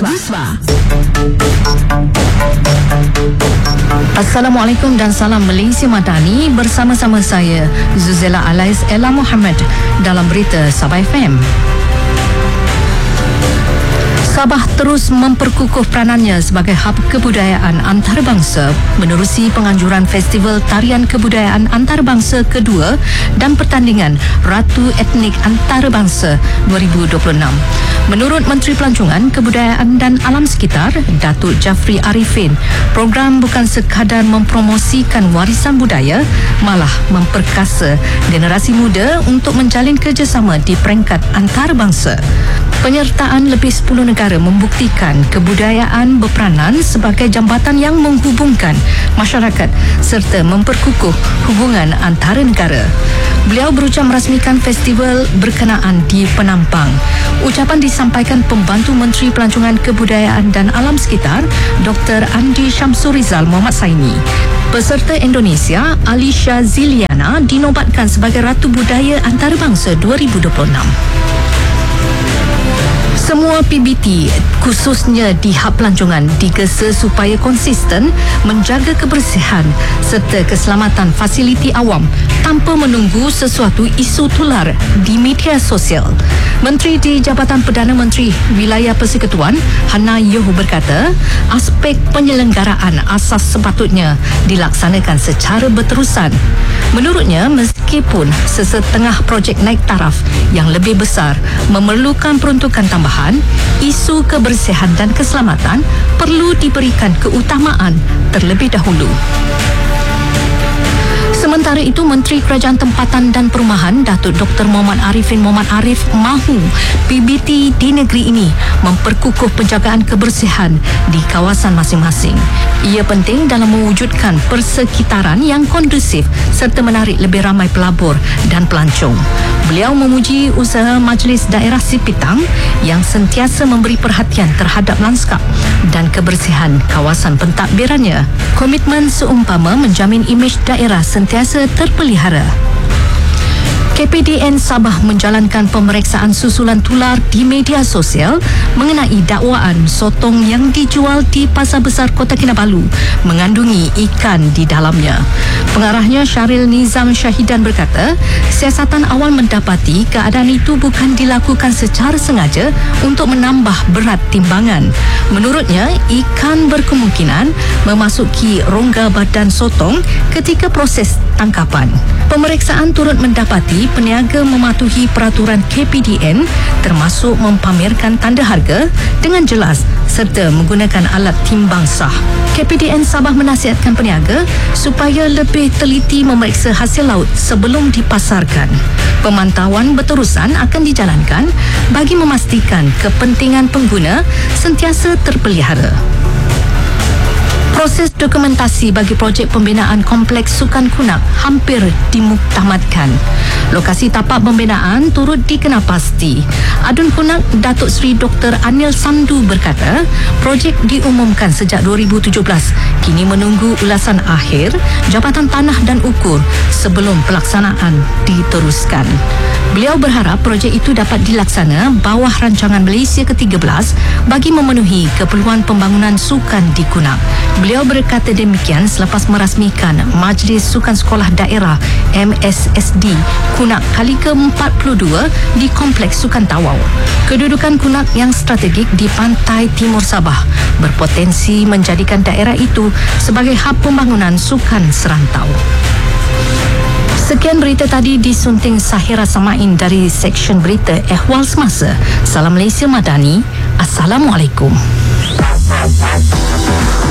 Assalamualaikum dan salam Malaysia Madani, bersama-sama saya Zuzela Alais Ella Muhammad dalam berita Sabah FM. Sabah terus memperkukuh peranannya sebagai hub kebudayaan antarabangsa menerusi penganjuran Festival Tarian Kebudayaan Antarabangsa kedua dan pertandingan Ratu Etnik Antarabangsa 2026. Menurut Menteri Pelancongan, Kebudayaan dan Alam Sekitar, Datuk Jafri Arifin, program bukan sekadar mempromosikan warisan budaya, malah memperkasa generasi muda untuk menjalin kerjasama di peringkat antarabangsa. Penyertaan lebih 10 negara membuktikan kebudayaan berperanan sebagai jambatan yang menghubungkan masyarakat serta memperkukuh hubungan antara negara. Beliau berucap merasmikan festival berkenaan di Penampang. Ucapan disampaikan Pembantu Menteri Pelancongan Kebudayaan dan Alam Sekitar, Dr. Andi Syamsurizal Muhammad Saini. Peserta Indonesia, Alisha Ziliana, dinobatkan sebagai Ratu Budaya Antarabangsa 2026. Semua PBT, khususnya di hub pelancongan, digesa supaya konsisten menjaga kebersihan serta keselamatan fasiliti awam tanpa menunggu sesuatu isu tular di media sosial. Menteri di Jabatan Perdana Menteri Wilayah Persekutuan, Hana Yoh berkata, aspek penyelenggaraan asas sepatutnya dilaksanakan secara berterusan. Menurutnya, meskipun sesetengah projek naik taraf yang lebih besar memerlukan peruntukan tambahan, isu kebersihan dan keselamatan perlu diberikan keutamaan terlebih dahulu. Sementara itu, Menteri Kerajaan Tempatan dan Perumahan Datuk Dr. Muhammad Arifin Muhammad Arif mahu PBT di negeri ini memperkukuh penjagaan kebersihan di kawasan masing-masing. Ia penting dalam mewujudkan persekitaran yang kondusif serta menarik lebih ramai pelabur dan pelancong. Beliau memuji usaha Majlis Daerah Sipitang yang sentiasa memberi perhatian terhadap lanskap dan kebersihan kawasan pentadbirannya. Komitmen seumpama menjamin imej daerah sentiasa terpelihara. KPDN Sabah menjalankan pemeriksaan susulan tular di media sosial mengenai dakwaan sotong yang dijual di Pasar Besar Kota Kinabalu mengandungi ikan di dalamnya. Pengarahnya Syaril Nizam Syahidan berkata, siasatan awal mendapati keadaan itu bukan dilakukan secara sengaja untuk menambah berat timbangan. Menurutnya, ikan berkemungkinan memasuki rongga badan sotong ketika proses tangkapan. Pemeriksaan turut mendapati peniaga mematuhi peraturan KPDN termasuk mempamerkan tanda harga dengan jelas serta menggunakan alat timbang sah. KPDN Sabah menasihatkan peniaga supaya lebih teliti memeriksa hasil laut sebelum dipasarkan. Pemantauan berterusan akan dijalankan bagi memastikan kepentingan pengguna sentiasa terpelihara. Proses dokumentasi bagi projek pembinaan Kompleks Sukan Kunak hampir dimuktamadkan. Lokasi tapak pembinaan turut dikenal pasti. Adun Kunak Datuk Seri Dr. Anil Sandu berkata, projek diumumkan sejak 2017, kini menunggu ulasan akhir Jabatan Tanah dan Ukur sebelum pelaksanaan diteruskan. Beliau berharap projek itu dapat dilaksana bawah rancangan Malaysia ke-13 bagi memenuhi keperluan pembangunan sukan di Kunak. Beliau berkata demikian selepas merasmikan Majlis Sukan Sekolah Daerah MSSD Kunak kali ke-42 di Kompleks Sukan Tawau. Kedudukan Kunak yang strategik di pantai timur Sabah berpotensi menjadikan daerah itu sebagai hub pembangunan sukan serantau. Sekian berita tadi disunting Sahira Samain dari Seksyen Berita Ehwal Semasa. Salam Malaysia Madani. Assalamualaikum.